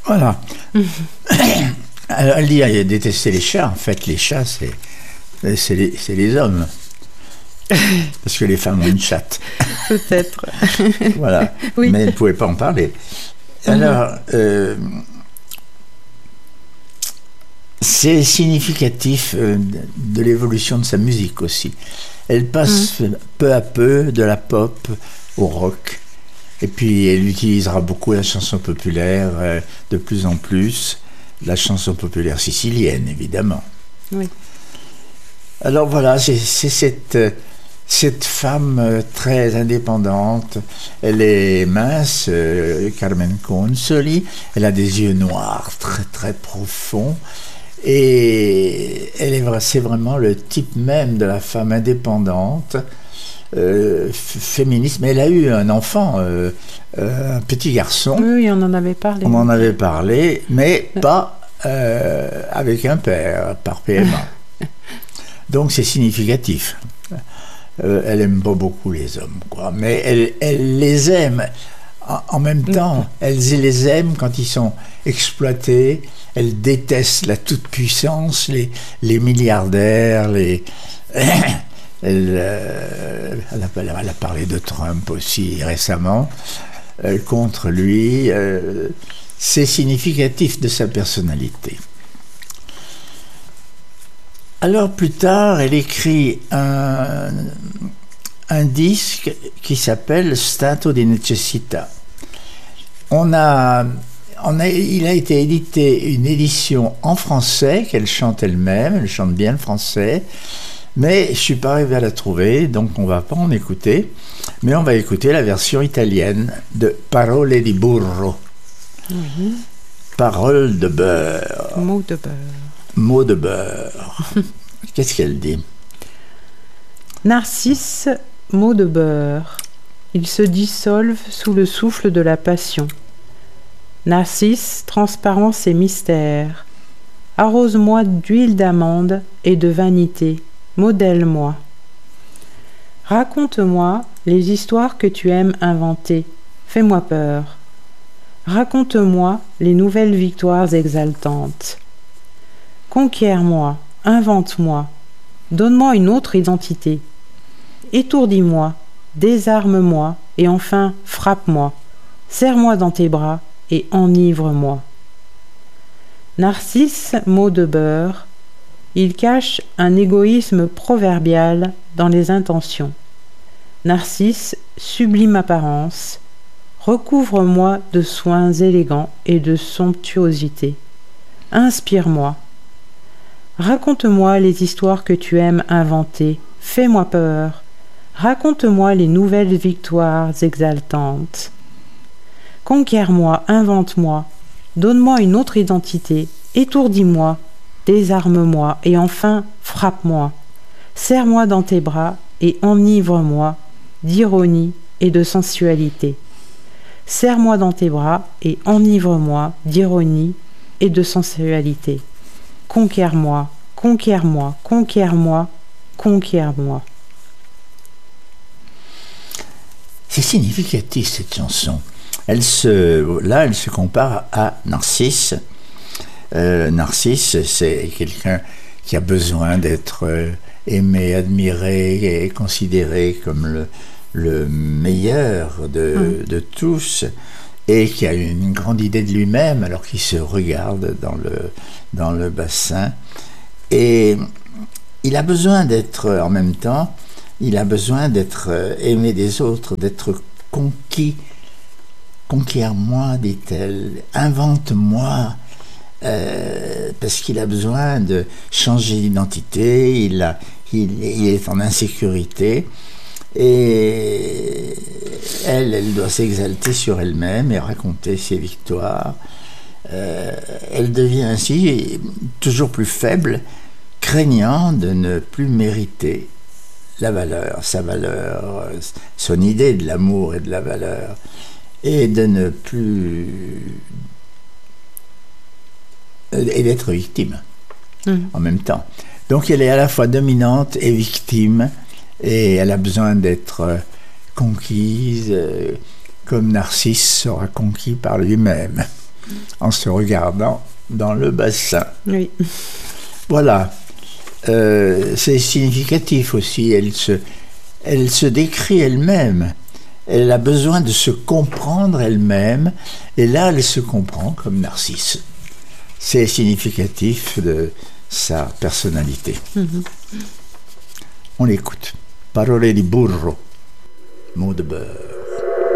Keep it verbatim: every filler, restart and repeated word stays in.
Voilà. Alors, elle dit elle détestait les chats. En fait, les chats, c'est, c'est, les, c'est les hommes. Parce que les femmes ont une chatte. Peut-être. Voilà. Oui. Mais elle ne pouvait pas en parler. Alors, mm-hmm. euh, c'est significatif euh, de l'évolution de sa musique aussi. Elle passe mm. peu à peu de la pop au rock. Et puis, elle utilisera beaucoup la chanson populaire, euh, de plus en plus. La chanson populaire sicilienne, évidemment. Oui. Alors voilà, c'est, c'est cette, cette femme très indépendante. Elle est mince, euh, Carmen Consoli. Elle a des yeux noirs très très profonds. Et elle est, c'est vraiment le type même de la femme indépendante, euh, féministe. Mais elle a eu un enfant, euh, euh, un petit garçon. Oui, on en avait parlé. On en avait parlé, mais pas euh, avec un père, par P M A. Donc c'est significatif. Euh, elle aime pas beaucoup les hommes, quoi. Mais elle, elle les aime. En, en même temps, elle les aime quand ils sont exploités. Elle déteste la toute-puissance, les, les milliardaires, les... Elle, euh, elle, a, elle a parlé de Trump aussi récemment, euh, contre lui. Euh, c'est significatif de sa personnalité. Alors plus tard, elle écrit un, un disque qui s'appelle Stato di necessità. On a, on a, il a été édité une édition en français qu'elle chante elle-même, elle chante bien le français, mais je ne suis pas arrivé à la trouver, donc on ne va pas en écouter, mais on va écouter la version italienne de Parole di burro. Mm-hmm. Paroles de beurre. Mots de beurre. Mots de beurre. Qu'est-ce qu'elle dit? Narcisse, mot de beurre. Ils se dissolvent sous le souffle de la passion. Narcisse, transparence et mystère. Arrose-moi d'huile d'amande et de vanité. Modèle-moi. Raconte-moi les histoires que tu aimes inventer. Fais-moi peur. Raconte-moi les nouvelles victoires exaltantes. Conquiers-moi, invente-moi, donne-moi une autre identité. Étourdis-moi, désarme-moi et enfin frappe-moi. Serre-moi dans tes bras et enivre-moi. Narcisse, mot de beurre, il cache un égoïsme proverbial dans les intentions. Narcisse, sublime apparence, recouvre-moi de soins élégants et de somptuosité. Inspire-moi. Raconte-moi les histoires que tu aimes inventer. Fais-moi peur. Raconte-moi les nouvelles victoires exaltantes. Conquiers-moi, invente-moi. Donne-moi une autre identité. Étourdis-moi, désarme-moi et enfin frappe-moi. Serre-moi dans tes bras et enivre-moi d'ironie et de sensualité. Serre-moi dans tes bras et enivre-moi d'ironie et de sensualité. Conquiers-moi, conquiers-moi, conquiers-moi, conquiers-moi. C'est significatif cette chanson. Elle se, là, elle se compare à Narcisse. Euh, Narcisse, c'est quelqu'un qui a besoin d'être aimé, admiré et considéré comme le, le meilleur de, mmh. de tous, et qui a une grande idée de lui-même alors qu'il se regarde dans le, dans le bassin. Et il a besoin d'être, en même temps, il a besoin d'être aimé des autres, d'être conquis. Conquiers-moi, dit-elle, invente-moi, euh, parce qu'il a besoin de changer d'identité, il, a, il, il est en insécurité, et elle, elle doit s'exalter sur elle-même et raconter ses victoires. Euh, elle devient ainsi toujours plus faible, craignant de ne plus mériter la valeur, sa valeur, son idée de l'amour et de la valeur, et de ne plus... et d'être victime mmh. en même temps. Donc elle est à la fois dominante et victime, et elle a besoin d'être conquise, comme Narcisse sera conquis par lui-même. en se regardant dans le bassin. Oui. Voilà. Euh, c'est significatif aussi. Elle se, elle se décrit elle-même. Elle a besoin de se comprendre elle-même. Et là, elle se comprend comme Narcisse. C'est significatif de sa personnalité. Mm-hmm. On l'écoute. Parole di burro, mots de beurre.